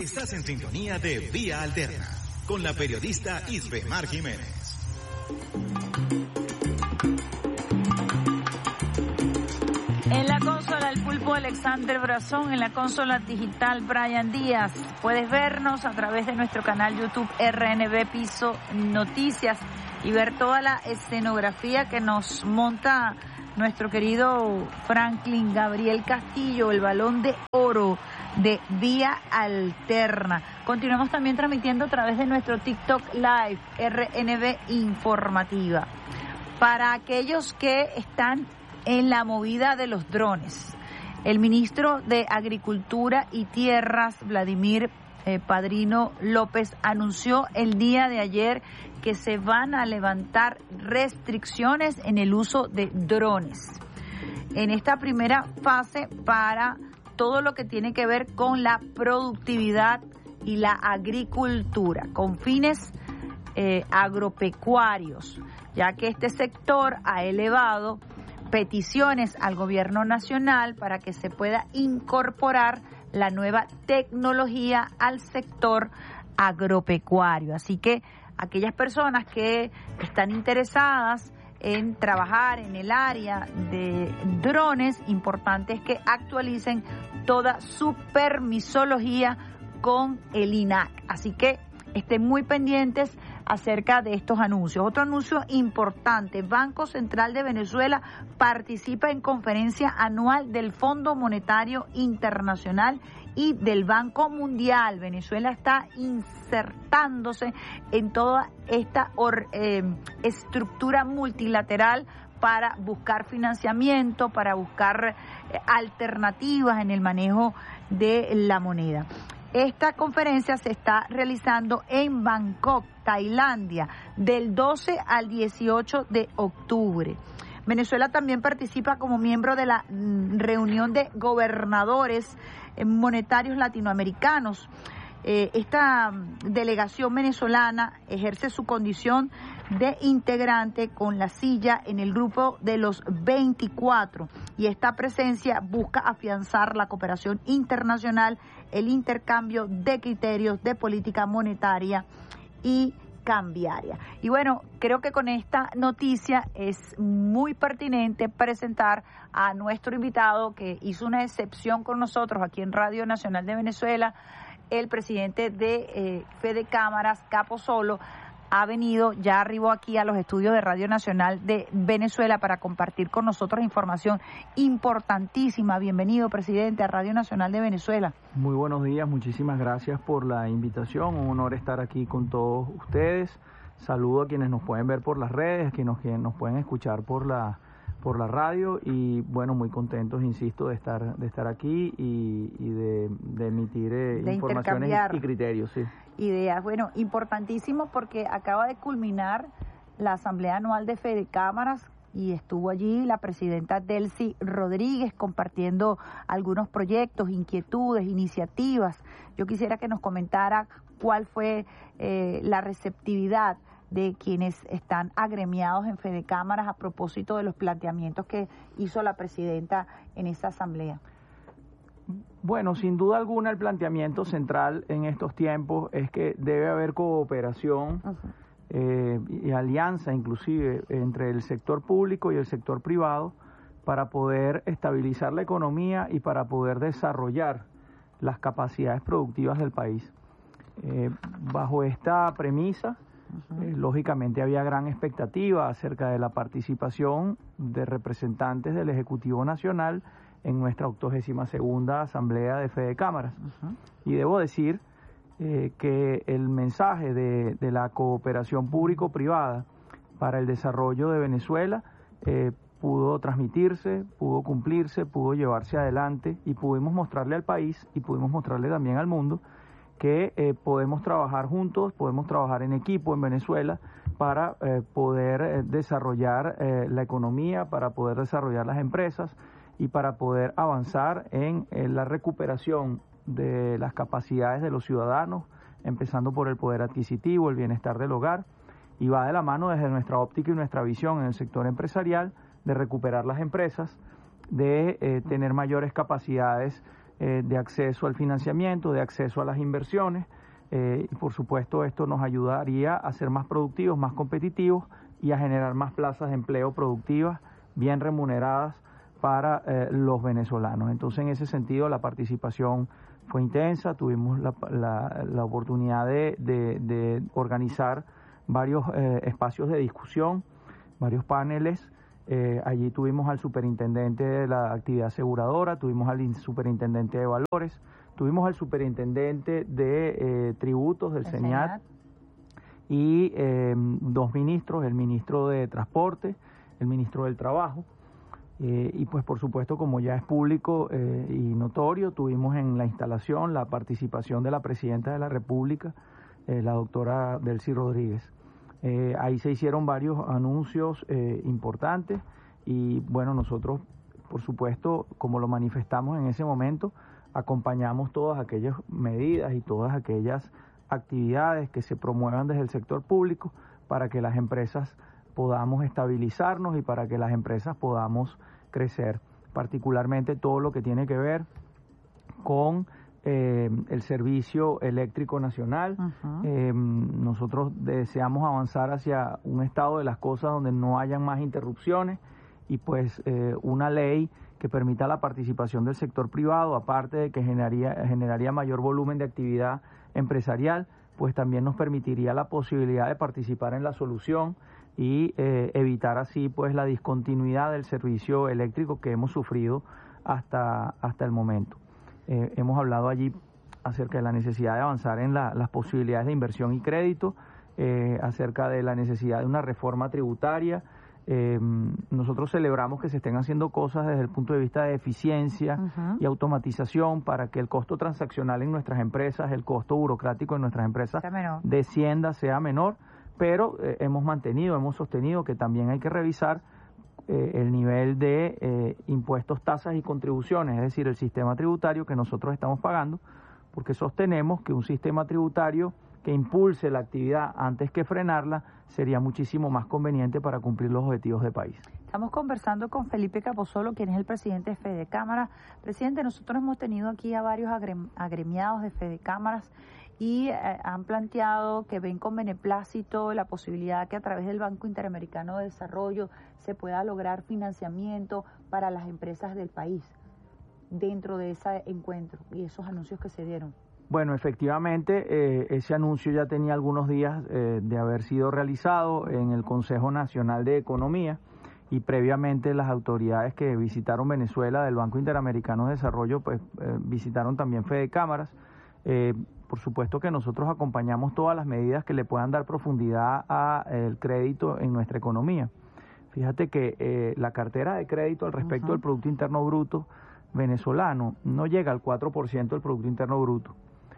Estás en sintonía de Vía Alterna con la periodista Isbemar Jiménez. En la consola el pulpo Alexander Brazón, en la consola digital Brian Díaz. Puedes vernos a través de nuestro canal YouTube RNB Piso Noticias y ver toda la escenografía que nos monta nuestro querido Franklin Gabriel Castillo, el Balón de Oro de Vía Alterna. Continuamos también transmitiendo a través de nuestro TikTok Live, RNB Informativa. Para aquellos que están en la movida de los drones, el ministro de Agricultura y Tierras, Vladimir Padrino López, anunció el día de ayer que se van a levantar restricciones en el uso de drones en esta primera fase para todo lo que tiene que ver con la productividad y la agricultura, con fines agropecuarios, ya que este sector ha elevado peticiones al gobierno nacional para que se pueda incorporar la nueva tecnología al sector agropecuario. Así que aquellas personas que están interesadas en trabajar en el área de drones, importante es que actualicen toda su permisología con el INAC. Así que estén muy pendientes acerca de estos anuncios. Otro anuncio importante: Banco Central de Venezuela participa en conferencia anual del Fondo Monetario Internacional y del Banco Mundial. Venezuela está insertándose en toda esta estructura multilateral para buscar financiamiento, para buscar alternativas en el manejo de la moneda. Esta conferencia se está realizando en Bangkok, Tailandia, del 12 al 18 de octubre. Venezuela también participa como miembro de la reunión de gobernadores monetarios latinoamericanos. Esta delegación venezolana ejerce su condición de integrante con la silla en el grupo de los 24 y esta presencia busca afianzar la cooperación internacional, el intercambio de criterios de política monetaria y cambiaria. Y bueno, creo que con esta noticia es muy pertinente presentar a nuestro invitado que hizo una excepción con nosotros aquí en Radio Nacional de Venezuela. El presidente de Fede Cámaras, Capo Solo, ha venido, ya arribó aquí a los estudios de Radio Nacional de Venezuela para compartir con nosotros información importantísima. Bienvenido, presidente, a Radio Nacional de Venezuela. Muy buenos días, muchísimas gracias por la invitación, un honor estar aquí con todos ustedes. Saludo a quienes nos pueden ver por las redes, a quienes nos pueden escuchar por la radio y bueno, muy contentos, insisto, de estar aquí y de emitir informaciones y criterios, sí. Ideas, bueno, importantísimo porque acaba de culminar la Asamblea Anual de Fede Cámaras y estuvo allí la presidenta Delcy Rodríguez compartiendo algunos proyectos, inquietudes, iniciativas. Yo quisiera que nos comentara cuál fue la receptividad de quienes están agremiados en Fede Cámaras a propósito de los planteamientos que hizo la presidenta en esa asamblea. Bueno, sin duda alguna el planteamiento central en estos tiempos es que debe haber cooperación y alianza inclusive entre el sector público y el sector privado para poder estabilizar la economía y para poder desarrollar las capacidades productivas del país. Bajo esta premisa, lógicamente había gran expectativa acerca de la participación de representantes del Ejecutivo Nacional en nuestra 82ª Asamblea de Fede Cámaras. Y debo decir que el mensaje de la cooperación público-privada para el desarrollo de Venezuela pudo transmitirse, pudo cumplirse, pudo llevarse adelante y pudimos mostrarle al país y pudimos mostrarle también al mundo que podemos trabajar juntos, podemos trabajar en equipo en Venezuela para poder desarrollar la economía, para poder desarrollar las empresas y para poder avanzar en la recuperación de las capacidades de los ciudadanos, empezando por el poder adquisitivo, el bienestar del hogar, y va de la mano desde nuestra óptica y nuestra visión en el sector empresarial de recuperar las empresas, de tener mayores capacidades de acceso al financiamiento, de acceso a las inversiones, y por supuesto esto nos ayudaría a ser más productivos, más competitivos y a generar más plazas de empleo productivas, bien remuneradas para los venezolanos. Entonces, en ese sentido, la participación fue intensa, tuvimos la oportunidad de organizar varios espacios de discusión, varios paneles. Allí tuvimos al superintendente de la actividad aseguradora, tuvimos al superintendente de valores, tuvimos al superintendente de tributos del CENIAT y dos ministros, el ministro de Transporte, el ministro del Trabajo. Y pues por supuesto, como ya es público y notorio, tuvimos en la instalación la participación de la Presidenta de la República, la doctora Delcy Rodríguez. Ahí se hicieron varios anuncios importantes y bueno, nosotros por supuesto, como lo manifestamos en ese momento, acompañamos todas aquellas medidas y todas aquellas actividades que se promuevan desde el sector público para que las empresas podamos estabilizarnos y para que las empresas podamos crecer, particularmente todo lo que tiene que ver con el servicio eléctrico nacional. Nosotros deseamos avanzar hacia un estado de las cosas donde no hayan más interrupciones y pues una ley que permita la participación del sector privado, aparte de que generaría mayor volumen de actividad empresarial, pues también nos permitiría la posibilidad de participar en la solución y evitar así pues la discontinuidad del servicio eléctrico que hemos sufrido hasta el momento. Hemos hablado allí acerca de la necesidad de avanzar en las posibilidades de inversión y crédito, acerca de la necesidad de una reforma tributaria. Nosotros celebramos que se estén haciendo cosas desde el punto de vista de eficiencia y automatización para que el costo transaccional en nuestras empresas, el costo burocrático en nuestras empresas descienda, sea menor, pero hemos sostenido que también hay que revisar el nivel de impuestos, tasas y contribuciones, es decir, el sistema tributario que nosotros estamos pagando, porque sostenemos que un sistema tributario que impulse la actividad antes que frenarla sería muchísimo más conveniente para cumplir los objetivos de país. Estamos conversando con Felipe Capozolo, quien es el presidente de Fedecámaras. Presidente, nosotros hemos tenido aquí a varios agremiados de Fedecámaras y han planteado que ven con beneplácito la posibilidad que a través del Banco Interamericano de Desarrollo se pueda lograr financiamiento para las empresas del país dentro de ese encuentro y esos anuncios que se dieron. Bueno, efectivamente, ese anuncio ya tenía algunos días de haber sido realizado en el Consejo Nacional de Economía y previamente las autoridades que visitaron Venezuela del Banco Interamericano de Desarrollo pues visitaron también Fedecámaras. Por supuesto que nosotros acompañamos todas las medidas que le puedan dar profundidad al crédito en nuestra economía. Fíjate que la cartera de crédito al respecto del Producto Interno Bruto venezolano no llega al 4% del Producto Interno Bruto.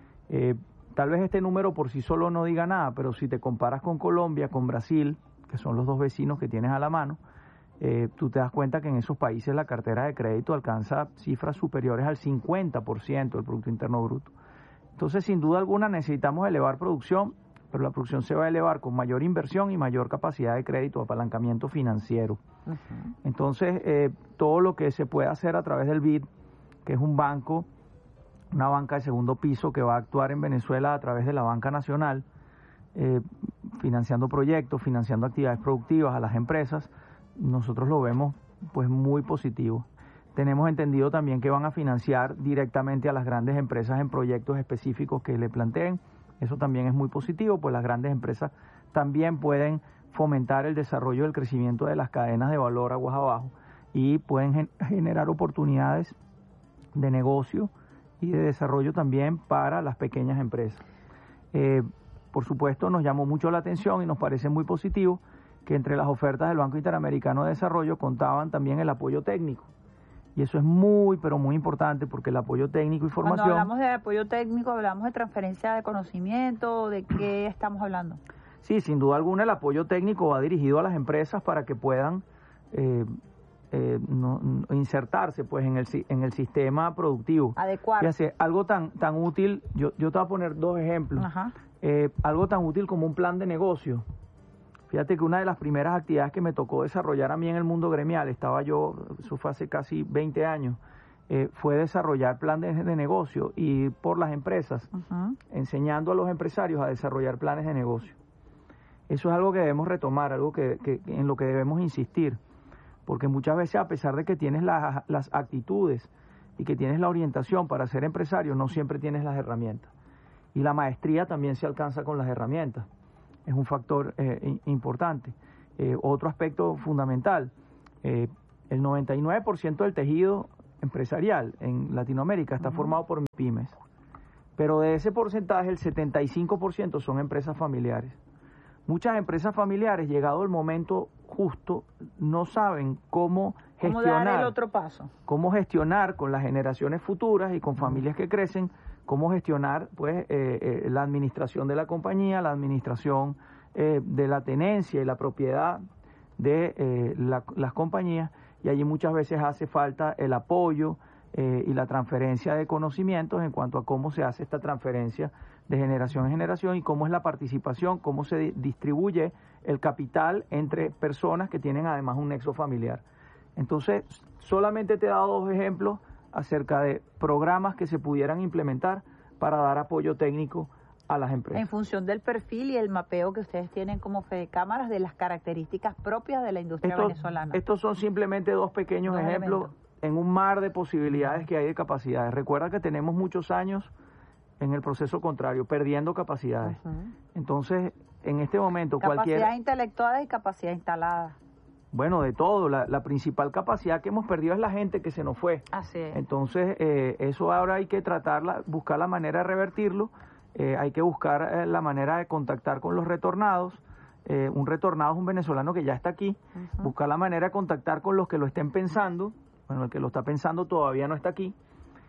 Tal vez este número por sí solo no diga nada, pero si te comparas con Colombia, con Brasil, que son los dos vecinos que tienes a la mano, tú te das cuenta que en esos países la cartera de crédito alcanza cifras superiores al 50% del Producto Interno Bruto. Entonces, sin duda alguna, necesitamos elevar producción, pero la producción se va a elevar con mayor inversión y mayor capacidad de crédito, apalancamiento financiero. Entonces, todo lo que se pueda hacer a través del BID, que es una banca de segundo piso que va a actuar en Venezuela a través de la banca nacional, financiando proyectos, financiando actividades productivas a las empresas, nosotros lo vemos pues muy positivo. Tenemos entendido también que van a financiar directamente a las grandes empresas en proyectos específicos que le planteen. Eso también es muy positivo, pues las grandes empresas también pueden fomentar el desarrollo y el crecimiento de las cadenas de valor aguas abajo y pueden generar oportunidades de negocio y de desarrollo también para las pequeñas empresas. Por supuesto, nos llamó mucho la atención y nos parece muy positivo que entre las ofertas del Banco Interamericano de Desarrollo contaban también el apoyo técnico. Y eso es muy, pero muy importante porque el apoyo técnico y formación... Cuando hablamos de apoyo técnico, hablamos de transferencia de conocimiento, ¿de qué estamos hablando? Sí, sin duda alguna el apoyo técnico va dirigido a las empresas para que puedan insertarse pues en el sistema productivo. Adecuar. Fíjate, algo tan útil, yo te voy a poner dos ejemplos. Algo tan útil como un plan de negocio. Fíjate que una de las primeras actividades que me tocó desarrollar a mí en el mundo gremial, estaba yo, eso fue hace casi 20 años, fue desarrollar planes de negocio y por las empresas, enseñando a los empresarios a desarrollar planes de negocio. Eso es algo que debemos retomar, algo que en lo que debemos insistir, porque muchas veces, a pesar de que tienes las actitudes y que tienes la orientación para ser empresario, no siempre tienes las herramientas. Y la maestría también se alcanza con las herramientas. Es un factor importante. Otro aspecto fundamental, el 99% del tejido empresarial en Latinoamérica está formado por pymes, pero de ese porcentaje el 75% son empresas familiares. Muchas empresas familiares, llegado el momento justo, no saben cómo gestionar, dar el otro paso, cómo gestionar con las generaciones futuras y con familias que crecen, cómo gestionar pues la administración de la compañía, la administración de la tenencia y la propiedad de las compañías, y allí muchas veces hace falta el apoyo y la transferencia de conocimientos en cuanto a cómo se hace esta transferencia de generación en generación y cómo es la participación, cómo se distribuye el capital entre personas que tienen además un nexo familiar. Entonces, solamente te he dado 2 ejemplos acerca de programas que se pudieran implementar para dar apoyo técnico a las empresas. En función del perfil y el mapeo que ustedes tienen como Fedecámaras de las características propias de la industria venezolana. Estos son simplemente 2 pequeños ejemplos en un mar de posibilidades que hay de capacidades. Recuerda que tenemos muchos años en el proceso contrario, perdiendo capacidades. Entonces, en este momento, capacidad intelectual y capacidad instalada. Bueno, de todo. La principal capacidad que hemos perdido es la gente que se nos fue. Así es. Entonces, eso ahora hay que buscar la manera de revertirlo. Hay que buscar la manera de contactar con los retornados. Un retornado es un venezolano que ya está aquí. Buscar la manera de contactar con los que lo estén pensando. Bueno, el que lo está pensando todavía no está aquí.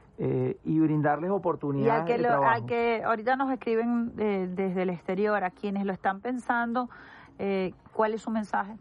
Y brindarles oportunidades de trabajo. Al que ahorita nos escriben desde el exterior, a quienes lo están pensando, ¿cuál es su mensaje?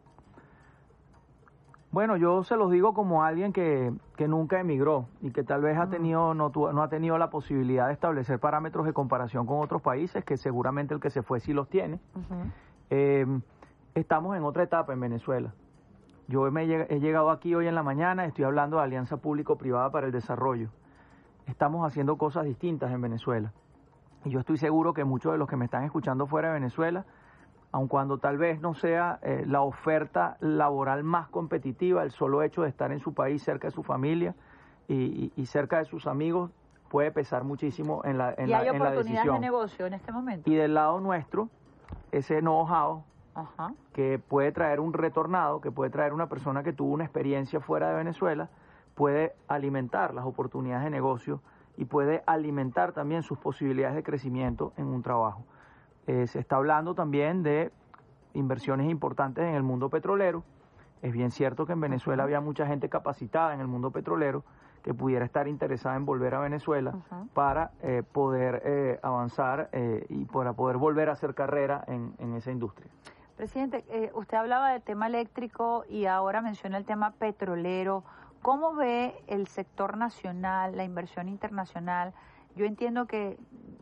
Bueno, yo se los digo como alguien que nunca emigró y que tal vez no ha tenido la posibilidad de establecer parámetros de comparación con otros países, que seguramente el que se fue sí los tiene. Estamos en otra etapa en Venezuela. Yo he llegado aquí hoy en la mañana, estoy hablando de Alianza Público-Privada para el Desarrollo. Estamos haciendo cosas distintas en Venezuela. Y yo estoy seguro que muchos de los que me están escuchando fuera de Venezuela, aun cuando tal vez no sea la oferta laboral más competitiva, el solo hecho de estar en su país, cerca de su familia y cerca de sus amigos, puede pesar muchísimo en la decisión. ¿Y hay oportunidades de negocio en este momento? Y del lado nuestro, ese know-how que puede traer un retornado, que puede traer una persona que tuvo una experiencia fuera de Venezuela, puede alimentar las oportunidades de negocio y puede alimentar también sus posibilidades de crecimiento en un trabajo. Se está hablando también de inversiones importantes en el mundo petrolero. Es bien cierto que en Venezuela había mucha gente capacitada en el mundo petrolero que pudiera estar interesada en volver a Venezuela para poder avanzar y para poder volver a hacer carrera en esa industria. Presidente, usted hablaba del tema eléctrico y ahora menciona el tema petrolero. ¿Cómo ve el sector nacional, la inversión internacional? Yo entiendo que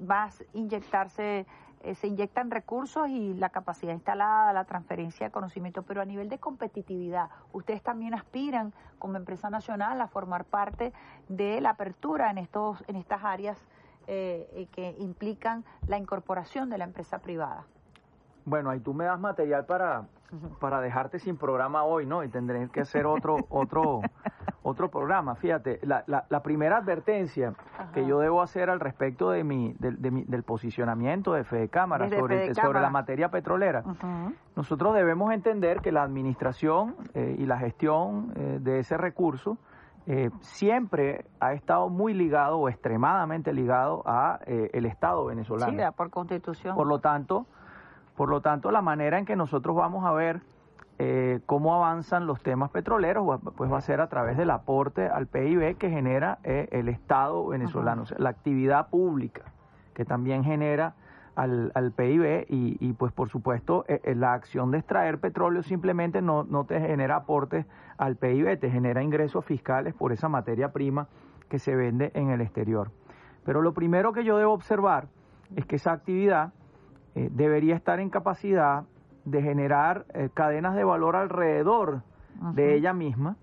se inyectan recursos y la capacidad instalada, la transferencia de conocimiento, pero a nivel de competitividad, ustedes también aspiran como empresa nacional a formar parte de la apertura en estas áreas que implican la incorporación de la empresa privada. Bueno, ahí tú me das material para dejarte sin programa hoy, ¿no? Y tendré que hacer otro programa. Fíjate, la primera advertencia que yo debo hacer al respecto del posicionamiento de Fedecámara sobre la materia petrolera. Nosotros debemos entender que la administración y la gestión de ese recurso siempre ha estado muy ligado o extremadamente ligado a el Estado venezolano. Sí, por Constitución. Por lo tanto, la manera en que nosotros vamos a ver cómo avanzan los temas petroleros, pues va a ser a través del aporte al PIB que genera el Estado venezolano, o sea, la actividad pública que también genera al PIB y pues por supuesto la acción de extraer petróleo simplemente no te genera aportes al PIB, te genera ingresos fiscales por esa materia prima que se vende en el exterior. Pero lo primero que yo debo observar es que esa actividad debería estar en capacidad de generar cadenas de valor alrededor de ella misma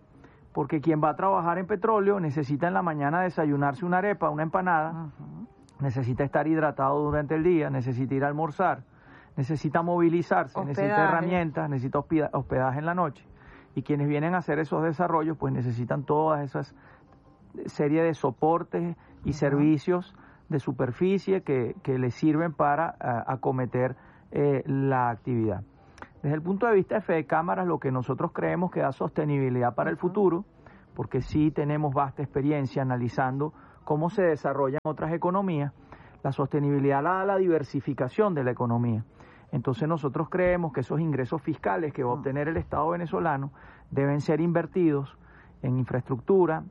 porque quien va a trabajar en petróleo necesita en la mañana desayunarse una arepa, una empanada, necesita estar hidratado durante el día, necesita ir a almorzar, necesita movilizarse, necesita herramientas, necesita hospedaje en la noche. Y quienes vienen a hacer esos desarrollos, pues necesitan todas esas serie de soportes y servicios de superficie que les sirven para acometer la actividad. Desde el punto de vista de Fede Cámaras, lo que nosotros creemos que da sostenibilidad para el futuro, porque sí tenemos vasta experiencia analizando cómo se desarrollan otras economías, la sostenibilidad la da la diversificación de la economía. Entonces nosotros creemos que esos ingresos fiscales que va a obtener el Estado venezolano deben ser invertidos en infraestructura,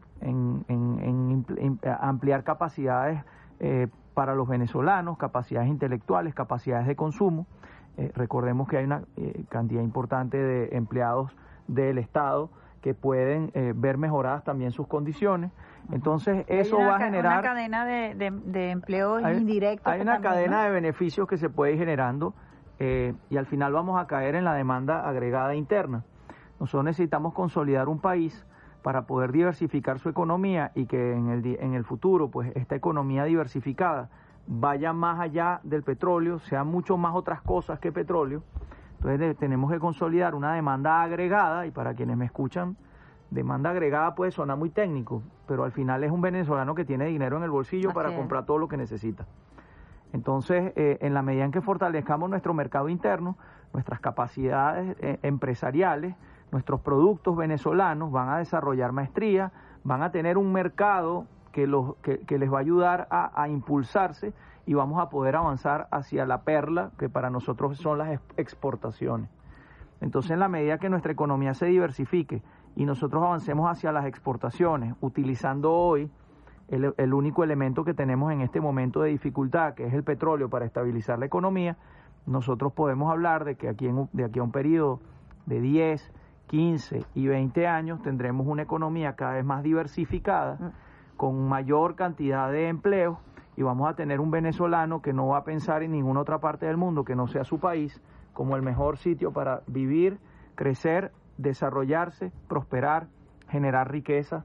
en ampliar capacidades para los venezolanos, capacidades intelectuales, capacidades de consumo. Recordemos que hay una cantidad importante de empleados del Estado que pueden ver mejoradas también sus condiciones. Entonces eso va a generar... una cadena de empleos indirectos. Hay una cadena de beneficios que se puede ir generando y al final vamos a caer en la demanda agregada interna. Nosotros necesitamos consolidar un país para poder diversificar su economía y que en el futuro pues esta economía diversificada vaya más allá del petróleo, sean mucho más otras cosas que petróleo. Entonces tenemos que consolidar una demanda agregada, y para quienes me escuchan, demanda agregada puede sonar muy técnico, pero al final es un venezolano que tiene dinero en el bolsillo para comprar todo lo que necesita. Entonces, en la medida en que fortalezcamos nuestro mercado interno, nuestras capacidades empresariales, nuestros productos venezolanos van a desarrollar maestría, van a tener un mercado que les va a ayudar a impulsarse y vamos a poder avanzar hacia la perla que para nosotros son las exportaciones. Entonces, en la medida que nuestra economía se diversifique y nosotros avancemos hacia las exportaciones, utilizando hoy el único elemento que tenemos en este momento de dificultad, que es el petróleo, para estabilizar la economía, nosotros podemos hablar de que de aquí a un periodo de 10, 15 y 20 años tendremos una economía cada vez más diversificada, con mayor cantidad de empleos, y vamos a tener un venezolano que no va a pensar en ninguna otra parte del mundo que no sea su país como el mejor sitio para vivir, crecer, desarrollarse, prosperar, generar riqueza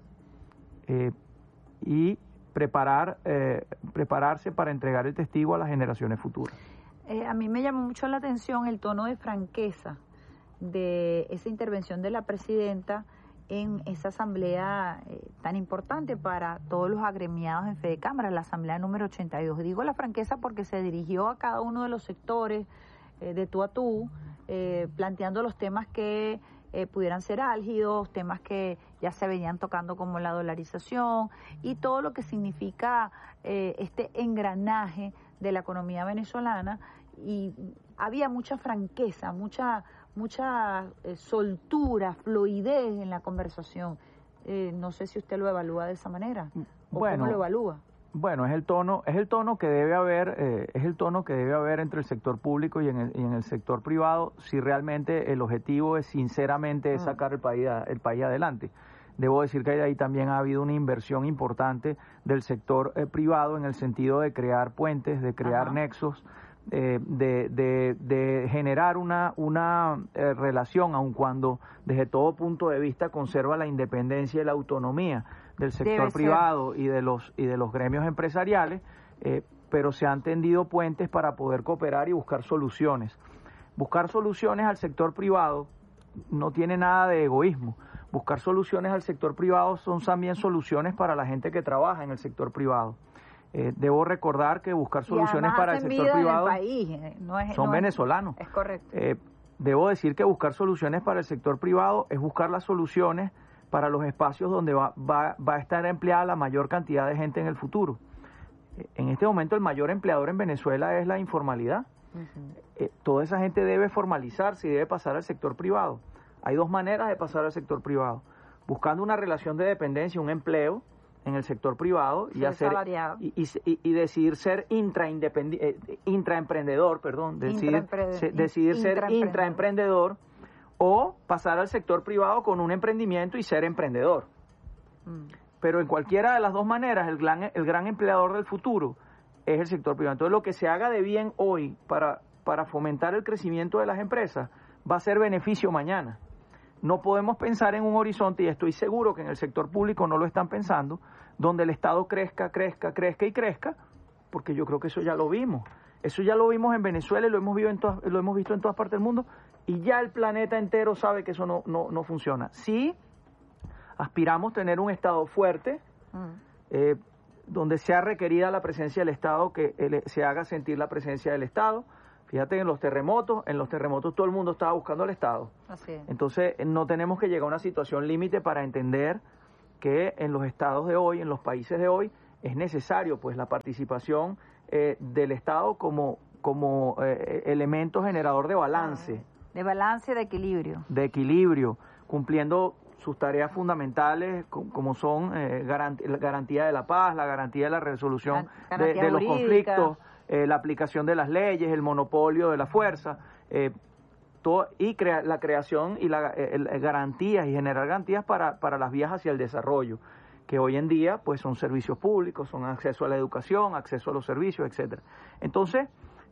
y prepararse para entregar el testigo a las generaciones futuras. A mí me llamó mucho la atención el tono de franqueza de esa intervención de la presidenta en esa asamblea tan importante para todos los agremiados en Fede Cámaras, la asamblea número 82. Digo la franqueza porque se dirigió a cada uno de los sectores de tú a tú, planteando los temas que pudieran ser álgidos, temas que ya se venían tocando como la dolarización y todo lo que significa este engranaje de la economía venezolana, y había mucha franqueza, mucha soltura, fluidez en la conversación. No sé si usted lo evalúa de esa manera o cómo lo evalúa. Bueno, es el tono que debe haber, entre el sector público y en el sector privado, si realmente el objetivo es sinceramente sacar el país adelante. Debo decir que ahí también ha habido una inversión importante del sector privado en el sentido de crear puentes, de crear nexos, de generar una relación, aun cuando desde todo punto de vista conserva la independencia y la autonomía del sector privado y de los gremios empresariales, pero se han tendido puentes para poder cooperar y buscar soluciones. Buscar soluciones al sector privado no tiene nada de egoísmo. Buscar soluciones al sector privado son también soluciones para la gente que trabaja en el sector privado. Debo recordar que buscar soluciones para el sector privado son venezolanos. Es correcto. Debo decir que buscar soluciones para el sector privado es buscar las soluciones para los espacios donde va a estar empleada la mayor cantidad de gente en el futuro. En este momento el mayor empleador en Venezuela es la informalidad. Toda esa gente debe formalizarse y debe pasar al sector privado. Hay dos maneras de pasar al sector privado: buscando una relación de dependencia, un empleo en el sector privado y decidir ser intraemprendedor, decidir ser intraemprendedor, o pasar al sector privado con un emprendimiento y ser emprendedor. Pero en cualquiera de las dos maneras, el gran empleador del futuro es el sector privado. Entonces, lo que se haga de bien hoy para fomentar el crecimiento de las empresas va a ser beneficio mañana. no podemos pensar en un horizonte, y estoy seguro que en el sector público no lo están pensando, donde el Estado crezca, porque yo creo que eso ya lo vimos. Eso ya lo vimos en Venezuela y lo hemos visto en todas partes del mundo, y ya el planeta entero sabe que eso no funciona. Sí, aspiramos a tener un Estado fuerte, donde sea requerida la presencia del Estado, que se haga sentir la presencia del Estado. Fíjate, en los terremotos todo el mundo estaba buscando al Estado. Así es. Entonces, no tenemos que llegar a una situación límite para entender que en los estados de hoy, en los países de hoy, es necesario pues la participación del Estado como elemento generador de balance. De balance, de equilibrio. De equilibrio, cumpliendo sus tareas fundamentales, como son la garantía de la paz, la garantía de la resolución de los conflictos, la aplicación de las leyes, el monopolio de la fuerza, y la creación y garantías y generar garantías para las vías hacia el desarrollo, que hoy en día pues son servicios públicos, son acceso a la educación, acceso a los servicios, etcétera. Entonces,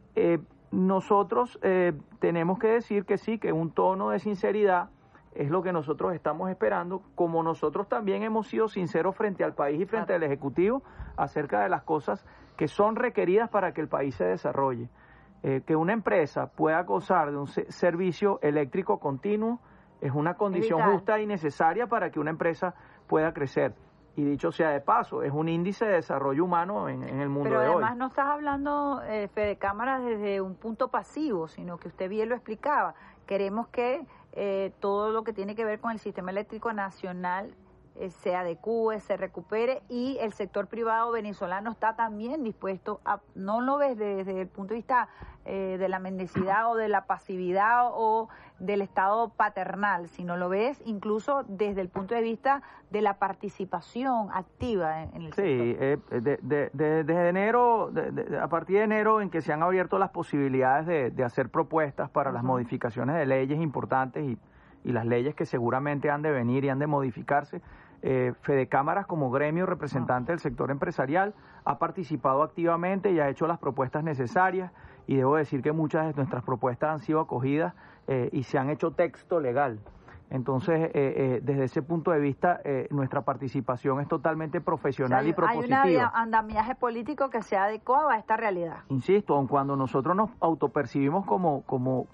nosotros tenemos que decir que sí, que un tono de sinceridad es lo que nosotros estamos esperando, como nosotros también hemos sido sinceros frente al país y frente al Ejecutivo acerca de las cosas que son requeridas para que el país se desarrolle. Que una empresa pueda gozar de un servicio eléctrico continuo es una condición justa y necesaria para que una empresa pueda crecer. Y dicho sea de paso, es un índice de desarrollo humano en el mundo de hoy. Pero además no estás hablando, Fede Cámaras, desde un punto pasivo, sino que usted bien lo explicaba. Queremos que todo lo que tiene que ver con el sistema eléctrico nacional se adecúe, se recupere, y el sector privado venezolano está también dispuesto a, no lo ves desde el punto de vista de la mendicidad o de la pasividad o del estado paternal, sino lo ves incluso desde el punto de vista de la participación activa en el sector. Sí, desde enero, a partir de enero, en que se han abierto las posibilidades de hacer propuestas para las modificaciones de leyes importantes y las leyes que seguramente han de venir y han de modificarse, Fede Cámaras, como gremio representante del sector empresarial, ha participado activamente y ha hecho las propuestas necesarias, y debo decir que muchas de nuestras propuestas han sido acogidas y se han hecho texto legal. Entonces, desde ese punto de vista, nuestra participación es totalmente profesional y propositiva. Hay un andamiaje político que se adecua a esta realidad. Insisto, aun cuando nosotros nos autopercibimos como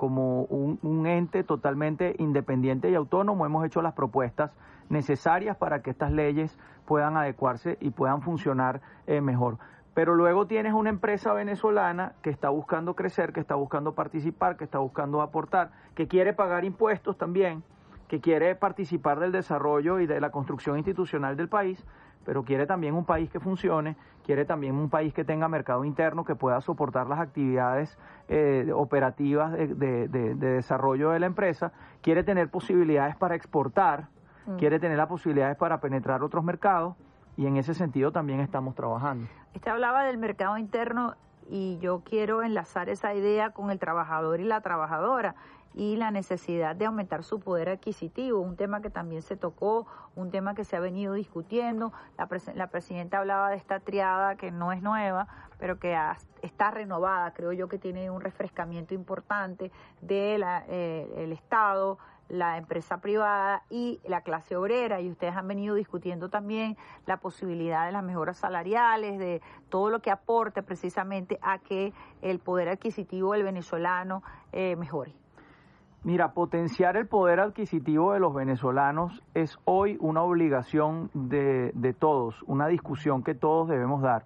un ente totalmente independiente y autónomo, hemos hecho las propuestas necesarias para que estas leyes puedan adecuarse y puedan funcionar mejor. Pero luego tienes una empresa venezolana que está buscando crecer, que está buscando participar, que está buscando aportar, que quiere pagar impuestos también, que quiere participar del desarrollo y de la construcción institucional del país, pero quiere también un país que funcione, quiere también un país que tenga mercado interno, que pueda soportar las actividades operativas de desarrollo de la empresa, quiere tener posibilidades para exportar, quiere tener las posibilidades para penetrar otros mercados, y en ese sentido también estamos trabajando. Usted hablaba del mercado interno, y yo quiero enlazar esa idea con el trabajador y la trabajadora, y la necesidad de aumentar su poder adquisitivo, un tema que también se tocó, un tema que se ha venido discutiendo. La presidenta hablaba de esta triada que no es nueva, pero que está renovada. Creo yo que tiene un refrescamiento importante del el Estado, la empresa privada y la clase obrera, y ustedes han venido discutiendo también la posibilidad de las mejoras salariales, de todo lo que aporte precisamente a que el poder adquisitivo del venezolano mejore. Mira, potenciar el poder adquisitivo de los venezolanos es hoy una obligación de todos, una discusión que todos debemos dar.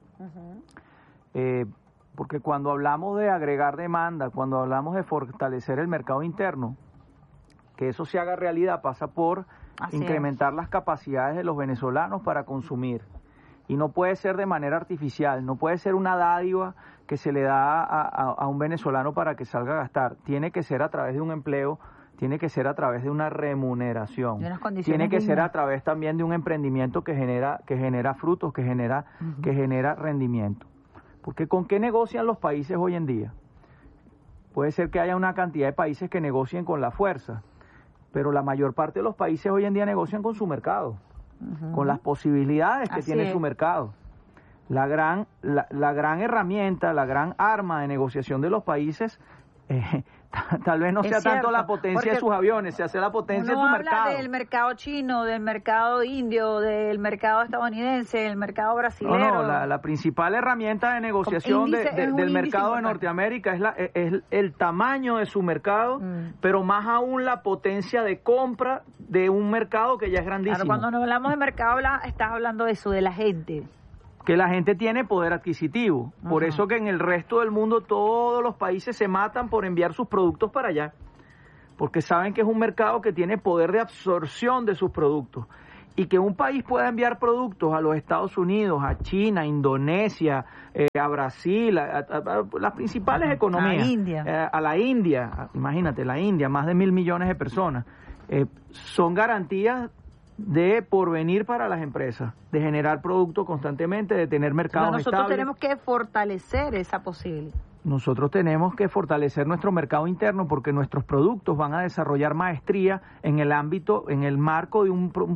Porque cuando hablamos de agregar demanda, cuando hablamos de fortalecer el mercado interno, que eso se haga realidad pasa por incrementar las capacidades de los venezolanos para consumir. Y no puede ser de manera artificial, no puede ser una dádiva que se le da a un venezolano para que salga a gastar. Tiene que ser a través de un empleo, tiene que ser a través de una remuneración, tiene que ser a través también de un emprendimiento que genera frutos, que genera rendimiento. Porque ¿con qué negocian los países hoy en día? Puede ser que haya una cantidad de países que negocien con la fuerza, pero la mayor parte de los países hoy en día negocian con su mercado, con las posibilidades que tiene su mercado. La gran herramienta, la gran arma de negociación de los países tal vez no sea cierto, tanto la potencia de sus aviones, sea la potencia de su mercado. Habla del mercado chino, del mercado indio, del mercado estadounidense, del mercado brasileño. La principal herramienta de negociación del mercado de Norteamérica es el tamaño de su mercado, pero más aún la potencia de compra de un mercado que ya es grandísimo. Claro, cuando hablamos de mercado, estás hablando de eso, de la gente. Que la gente tiene poder adquisitivo. Por eso que en el resto del mundo todos los países se matan por enviar sus productos para allá. Porque saben que es un mercado que tiene poder de absorción de sus productos. Y que un país pueda enviar productos a los Estados Unidos, a China, a Indonesia, a Brasil, a las principales economías. A la India, imagínate, la India, más de 1.000 millones de personas. Son garantías de porvenir para las empresas, de generar productos constantemente, de tener mercados estables. Nosotros tenemos que fortalecer esa posibilidad. Nosotros tenemos que fortalecer nuestro mercado interno porque nuestros productos van a desarrollar maestría en el ámbito, en el marco de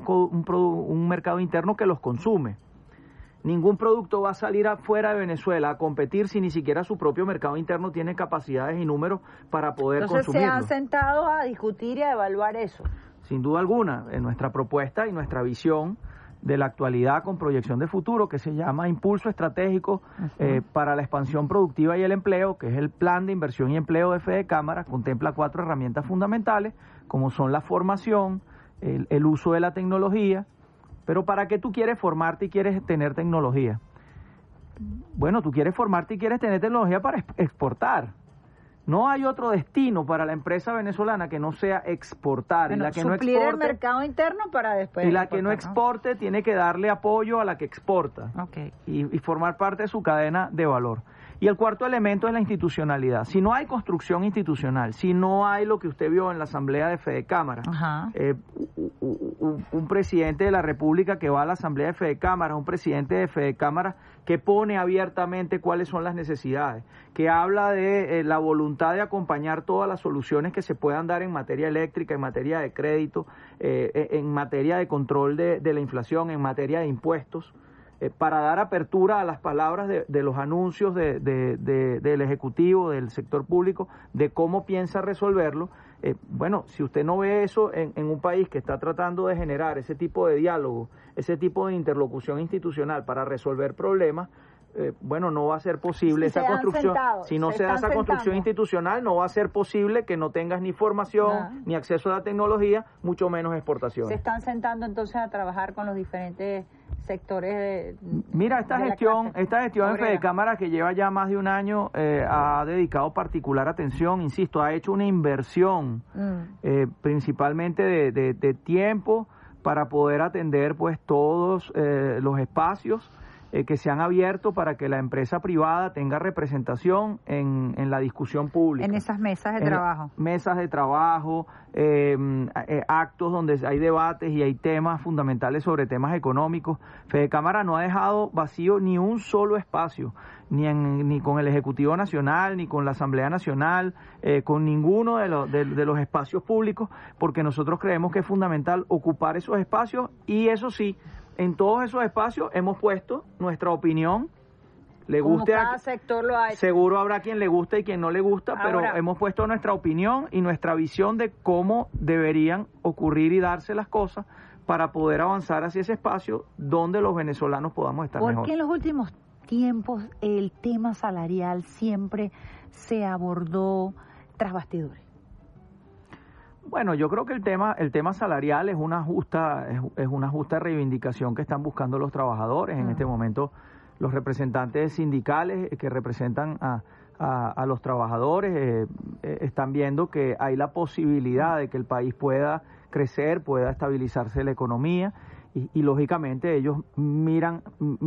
un mercado interno que los consume. Ningún producto va a salir afuera de Venezuela a competir si ni siquiera su propio mercado interno tiene capacidades y números para poder consumirlo. Entonces se han sentado a discutir y a evaluar eso. Sin duda alguna, en nuestra propuesta y nuestra visión de la actualidad con proyección de futuro, que se llama Impulso Estratégico para la Expansión Productiva y el Empleo, que es el Plan de Inversión y Empleo de Fede Cámara, contempla 4 herramientas fundamentales, como son la formación, el uso de la tecnología. Pero ¿para qué tú quieres formarte y quieres tener tecnología? Bueno, tú quieres formarte y quieres tener tecnología para exportar. No hay otro destino para la empresa venezolana que no sea exportar. Bueno, y la que suplir no exporte, el mercado interno para después. Y la que no exporte tiene que darle apoyo a la que exporta. Okay. Y formar parte de su cadena de valor. Y el cuarto elemento es la institucionalidad. Si no hay construcción institucional, si no hay lo que usted vio en la asamblea de Fede Cámara, un presidente de la República que va a la asamblea de Fede Cámara, un presidente de Fede Cámara que pone abiertamente cuáles son las necesidades, que habla de la voluntad de acompañar todas las soluciones que se puedan dar en materia eléctrica, en materia de crédito, en materia de control de la inflación, en materia de impuestos, para dar apertura a las palabras de los anuncios del Ejecutivo, del sector público, de cómo piensa resolverlo. Bueno, si usted no ve eso en un país que está tratando de generar ese tipo de diálogo, ese tipo de interlocución institucional para resolver problemas, bueno, no va a ser posible esa construcción. Si no se da esa construcción institucional, no va a ser posible que no tengas ni formación, ni acceso a la tecnología, mucho menos exportación. Se están sentando entonces a trabajar con los diferentes sectores Mira, esta gestión en Fede Cámara, que lleva ya más de un año, ha dedicado particular atención, insisto, ha hecho una inversión principalmente de tiempo para poder atender pues todos los espacios que se han abierto para que la empresa privada tenga representación en la discusión pública. En esas mesas de trabajo. Mesas de trabajo, actos donde hay debates y hay temas fundamentales sobre temas económicos. Fede Cámara no ha dejado vacío ni un solo espacio, ni con el Ejecutivo Nacional, ni con la Asamblea Nacional, con ninguno de los espacios públicos, porque nosotros creemos que es fundamental ocupar esos espacios y eso sí, en todos esos espacios hemos puesto nuestra opinión. Le guste como cada sector lo ha hecho. Seguro habrá quien le gusta y quien no le gusta, pero hemos puesto nuestra opinión y nuestra visión de cómo deberían ocurrir y darse las cosas para poder avanzar hacia ese espacio donde los venezolanos podamos estar mejor. ¿Por qué en los últimos tiempos el tema salarial siempre se abordó tras bastidores? Bueno, yo creo que el tema salarial es una justa reivindicación que están buscando los trabajadores. En este momento los representantes sindicales que representan a los trabajadores están viendo que hay la posibilidad de que el país pueda crecer, pueda estabilizarse la economía y lógicamente ellos miran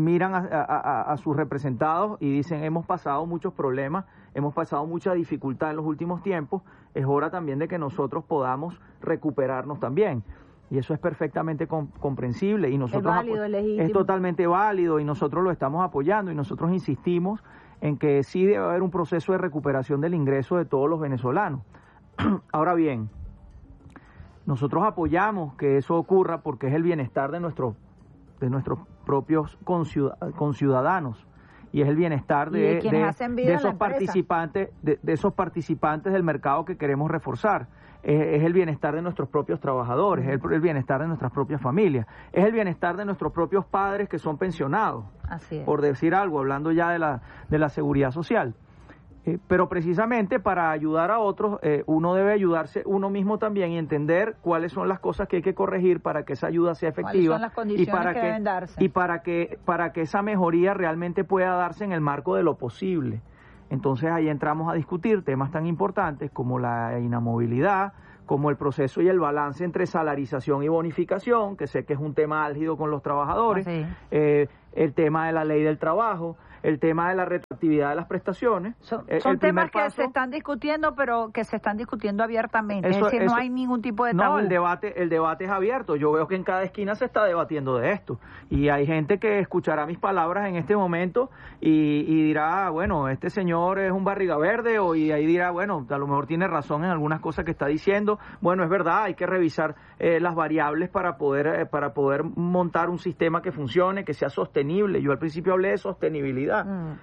a sus representados y dicen: hemos pasado muchos problemas, hemos pasado mucha dificultad en los últimos tiempos, es hora también de que nosotros podamos recuperarnos también. Y eso es perfectamente comprensible y nosotros es totalmente válido y nosotros lo estamos apoyando y nosotros insistimos en que sí debe haber un proceso de recuperación del ingreso de todos los venezolanos. Ahora bien, nosotros apoyamos que eso ocurra porque es el bienestar de nuestros propios conciudadanos y es el bienestar de esos participantes, de esos participantes del mercado que queremos reforzar. Es el bienestar de nuestros propios trabajadores, es el bienestar de nuestras propias familias, es el bienestar de nuestros propios padres que son pensionados, por decir algo, hablando ya de la seguridad social. Pero precisamente para ayudar a otros, uno debe ayudarse uno mismo también y entender cuáles son las cosas que hay que corregir para que esa ayuda sea efectiva, cuáles son las condiciones que deben darse, y para que esa mejoría realmente pueda darse en el marco de lo posible. Entonces ahí entramos a discutir temas tan importantes como la inamovilidad, como el proceso y el balance entre salarización y bonificación, que sé que es un tema álgido con los trabajadores, el tema de la ley del trabajo, el tema de la retroactividad de las prestaciones. Son temas que se están discutiendo, pero que se están discutiendo abiertamente. Es decir, no hay ningún tipo de tabú. No, el debate es abierto. Yo veo que en cada esquina se está debatiendo de esto. Y hay gente que escuchará mis palabras en este momento y dirá, bueno, este señor es un barriga verde, y ahí dirá, bueno, a lo mejor tiene razón en algunas cosas que está diciendo. Bueno, es verdad, hay que revisar las variables para poder montar un sistema que funcione, que sea sostenible. Yo al principio hablé de sostenibilidad.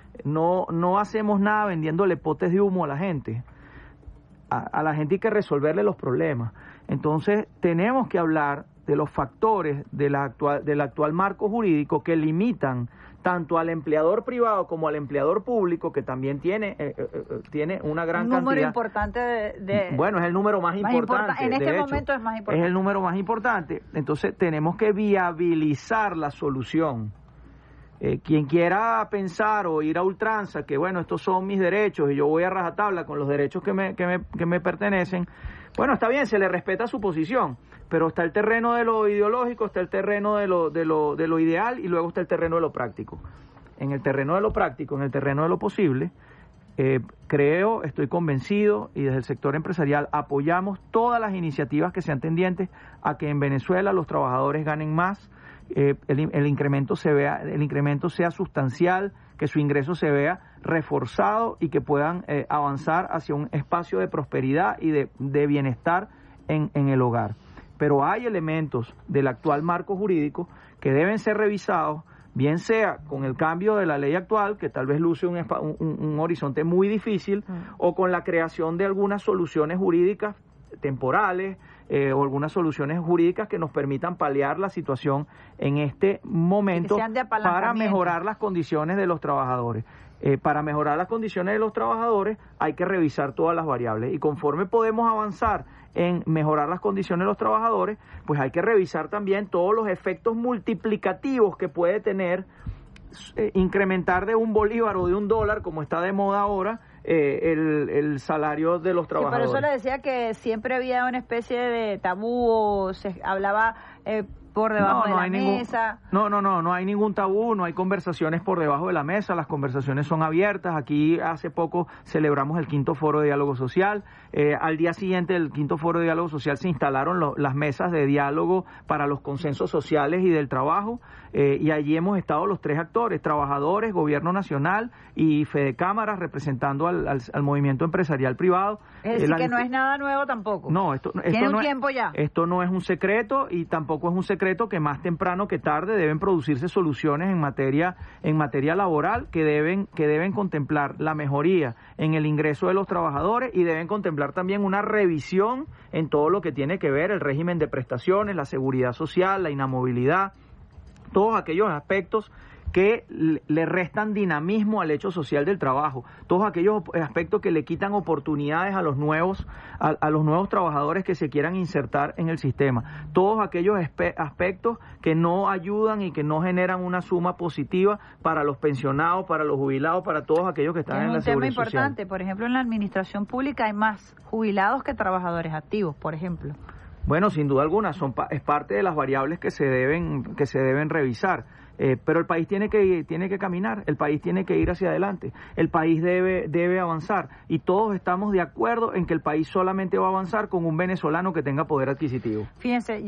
No hacemos nada vendiéndole potes de humo a la gente. A la gente hay que resolverle los problemas. Entonces tenemos que hablar de los factores del actual marco jurídico que limitan tanto al empleador privado como al empleador público, que también tiene una gran cantidad. Un número importante Bueno, es el número más importante. En este momento es más importante. Es el número más importante. Entonces tenemos que viabilizar la solución. Quien quiera pensar o ir a ultranza que bueno, estos son mis derechos y yo voy a rajatabla con los derechos que me pertenecen, bueno, está bien, se le respeta su posición, pero está el terreno de lo ideológico, está el terreno de lo ideal y luego está el terreno de lo práctico. En el terreno de lo práctico, en el terreno de lo posible, estoy convencido y desde el sector empresarial apoyamos todas las iniciativas que sean tendientes a que en Venezuela los trabajadores ganen más, el incremento sea sustancial, que su ingreso se vea reforzado y que puedan avanzar hacia un espacio de prosperidad y de bienestar en el hogar. Pero hay elementos del actual marco jurídico que deben ser revisados, bien sea con el cambio de la ley actual, que tal vez luce un horizonte muy difícil, o con la creación de algunas soluciones jurídicas temporales, o algunas soluciones jurídicas que nos permitan paliar la situación en este momento para mejorar las condiciones de los trabajadores. Para mejorar las condiciones de los trabajadores hay que revisar todas las variables y conforme podemos avanzar en mejorar las condiciones de los trabajadores, pues hay que revisar también todos los efectos multiplicativos que puede tener incrementar de $1 o de $1, como está de moda ahora, el salario de los trabajadores. Sí, por eso le decía que siempre había una especie de tabú o se hablaba por debajo de la mesa. No hay ningún tabú, no hay conversaciones por debajo de la mesa, las conversaciones son abiertas. Aquí hace poco celebramos el 5º Foro de Diálogo Social. Al día siguiente del 5º Foro de Diálogo Social se instalaron las mesas de diálogo para los consensos sociales y del trabajo, y allí hemos estado los 3 actores, trabajadores, gobierno nacional y Fedecámaras, representando al movimiento empresarial privado. Es decir, que no es nada nuevo tampoco. No, esto tiene un tiempo ya. Esto no es un secreto y tampoco es un secreto que más temprano que tarde deben producirse soluciones en materia laboral que deben contemplar la mejoría en el ingreso de los trabajadores y deben contemplar también una revisión en todo lo que tiene que ver el régimen de prestaciones, la seguridad social, la inamovilidad, todos aquellos aspectos que le restan dinamismo al hecho social del trabajo, todos aquellos aspectos que le quitan oportunidades a los nuevos trabajadores que se quieran insertar en el sistema, todos aquellos aspectos que no ayudan y que no generan una suma positiva para los pensionados, para los jubilados, para todos aquellos que están en la seguridad social. Es un tema importante, por ejemplo, en la administración pública hay más jubilados que trabajadores activos, por ejemplo. Bueno, sin duda alguna, es parte de las variables que se deben revisar. Pero el país tiene que caminar, el país tiene que ir hacia adelante, el país debe avanzar y todos estamos de acuerdo en que el país solamente va a avanzar con un venezolano que tenga poder adquisitivo. Fíjense,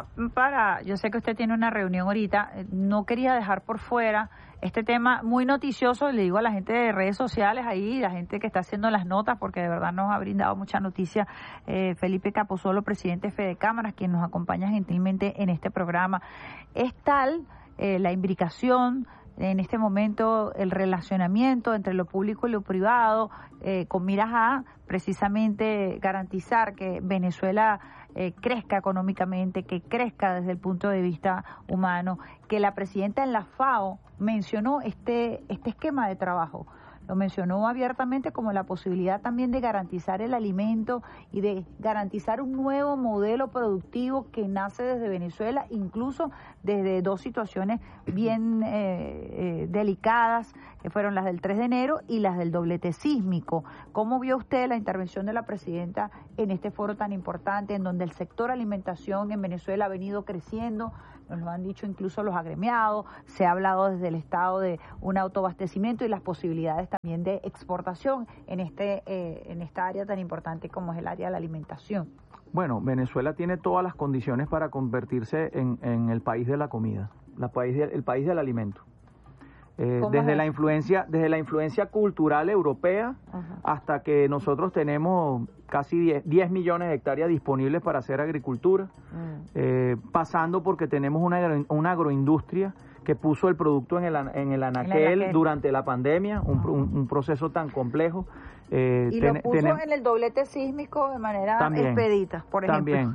yo sé que usted tiene una reunión ahorita, no quería dejar por fuera este tema muy noticioso, le digo a la gente de redes sociales ahí, la gente que está haciendo las notas, porque de verdad nos ha brindado mucha noticia, Felipe Capozolo, presidente de Fedecámaras, quien nos acompaña gentilmente en este programa. Es tal la imbricación en este momento el relacionamiento entre lo público y lo privado, con miras a precisamente garantizar que Venezuela crezca económicamente, que crezca desde el punto de vista humano, que la presidenta en la FAO mencionó este esquema de trabajo. Lo mencionó abiertamente como la posibilidad también de garantizar el alimento y de garantizar un nuevo modelo productivo que nace desde Venezuela, incluso desde dos situaciones bien delicadas, que fueron las del 3 de enero y las del doblete sísmico. ¿Cómo vio usted la intervención de la presidenta en este foro tan importante, en donde el sector alimentación en Venezuela ha venido creciendo? Nos lo han dicho incluso los agremiados, se ha hablado desde el Estado de un autoabastecimiento y las posibilidades también de exportación en esta área tan importante como es el área de la alimentación. Bueno, Venezuela tiene todas las condiciones para convertirse en el país de la comida, el país del alimento. Desde la influencia cultural europea, uh-huh, hasta que nosotros tenemos casi 10 millones de hectáreas disponibles para hacer agricultura, pasando porque tenemos una agroindustria que puso el producto en el anaquel durante la pandemia, un proceso tan complejo. Y lo puso en el doblete sísmico de manera expedita, por ejemplo.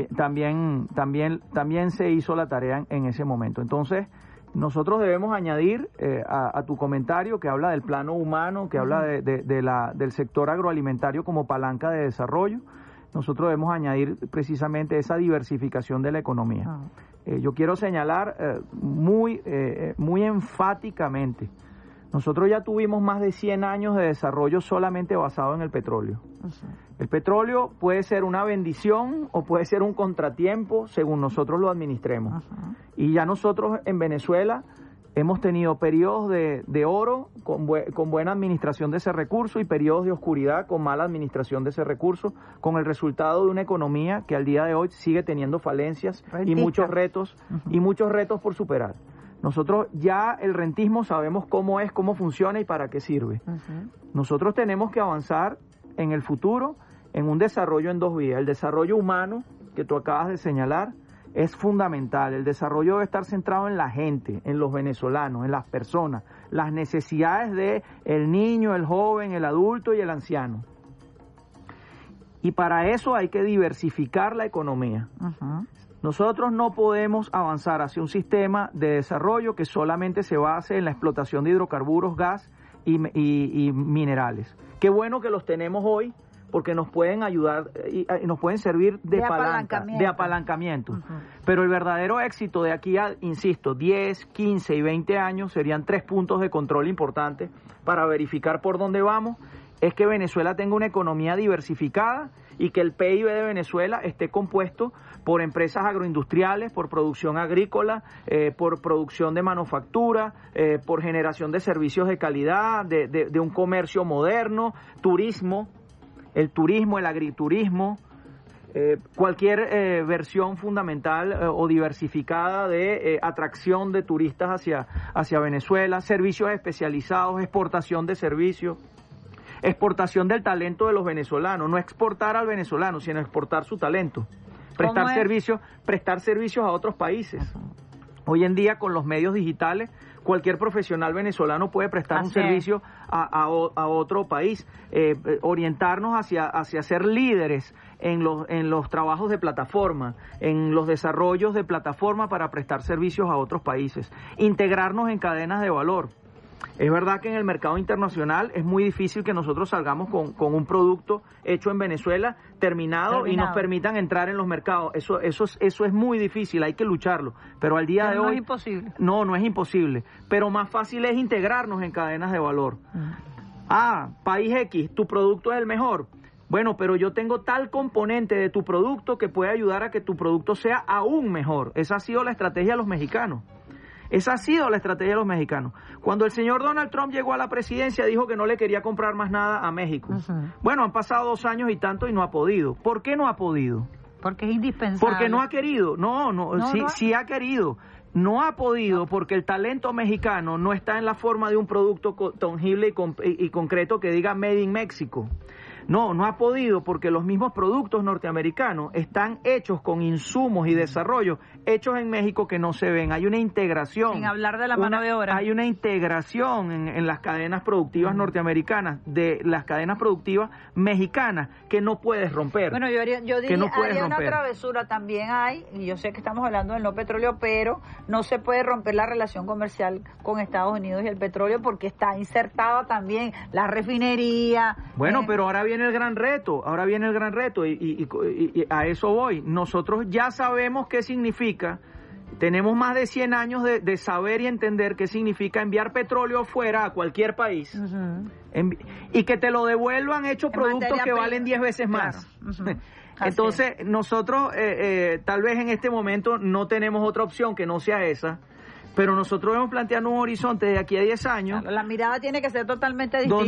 También se hizo la tarea en ese momento. Entonces, nosotros debemos añadir a tu comentario que habla del plano humano, que habla del sector agroalimentario como palanca de desarrollo. Nosotros debemos añadir precisamente esa diversificación de la economía. Yo quiero señalar muy enfáticamente, nosotros ya tuvimos más de 100 años de desarrollo solamente basado en el petróleo. El petróleo puede ser una bendición o puede ser un contratiempo según nosotros lo administremos. Y ya nosotros en Venezuela hemos tenido periodos de oro con buena administración de ese recurso y periodos de oscuridad con mala administración de ese recurso, con el resultado de una economía que al día de hoy sigue teniendo falencias y muchos retos por superar. Nosotros ya el rentismo sabemos cómo es, cómo funciona y para qué sirve. Nosotros tenemos que avanzar en el futuro en un desarrollo en dos vías. El desarrollo humano, que tú acabas de señalar, es fundamental. El desarrollo debe estar centrado en la gente, en los venezolanos, en las personas, las necesidades de el niño, el joven, el adulto y el anciano. Y para eso hay que diversificar la economía. Nosotros no podemos avanzar hacia un sistema de desarrollo que solamente se base en la explotación de hidrocarburos, gas y minerales. Qué bueno que los tenemos hoy, porque nos pueden ayudar y nos pueden servir de apalancamiento. Pero el verdadero éxito de aquí a, insisto, 10, 15 y 20 años serían 3 puntos de control importantes para verificar por dónde vamos, es que Venezuela tenga una economía diversificada y que el PIB de Venezuela esté compuesto por empresas agroindustriales, por producción agrícola, por producción de manufactura, por generación de servicios de calidad, de un comercio moderno, turismo, el turismo, el agriturismo, cualquier versión fundamental o diversificada de atracción de turistas hacia Venezuela, servicios especializados, exportación de servicios, exportación del talento de los venezolanos, no exportar al venezolano, sino exportar su talento, prestar servicios a otros países. Hoy en día con los medios digitales cualquier profesional venezolano puede prestar un servicio a otro país, orientarnos hacia ser líderes en los trabajos de plataforma, en los desarrollos de plataforma para prestar servicios a otros países, integrarnos en cadenas de valor. Es verdad que en el mercado internacional es muy difícil que nosotros salgamos con un producto hecho en Venezuela terminado y nos permitan entrar en los mercados. Eso es muy difícil, hay que lucharlo. Pero al día de hoy... No es imposible. No es imposible. Pero más fácil es integrarnos en cadenas de valor. País X, tu producto es el mejor. Bueno, pero yo tengo tal componente de tu producto que puede ayudar a que tu producto sea aún mejor. Esa ha sido la estrategia de los mexicanos. Cuando el señor Donald Trump llegó a la presidencia, dijo que no le quería comprar más nada a México. Bueno, han pasado 2 años y tanto y no ha podido. ¿Por qué no ha podido? Porque es indispensable. Porque no ha querido. Sí ha querido. No ha podido porque el talento mexicano no está en la forma de un producto tangible y concreto que diga Made in México. No ha podido porque los mismos productos norteamericanos están hechos con insumos y desarrollos hechos en México que no se ven. Hay una integración. Sin hablar de la mano de obra. Hay una integración en las cadenas productivas norteamericanas de las cadenas productivas mexicanas que no puedes romper. Bueno, yo diría, haría una travesura. También hay, y yo sé que estamos hablando del no petróleo, pero no se puede romper la relación comercial con Estados Unidos y el petróleo porque está insertada también la refinería. Bueno, pero ahora viene el gran reto, y a eso voy. Nosotros ya sabemos qué significa, tenemos más de 100 años de saber y entender qué significa enviar petróleo fuera a cualquier país y que te lo devuelvan hecho productos que valen 10 veces más. Claro. Entonces, nosotros tal vez en este momento no tenemos otra opción que no sea esa, pero nosotros debemos plantearnos un horizonte de aquí a 10 años. La mirada tiene que ser totalmente distinta.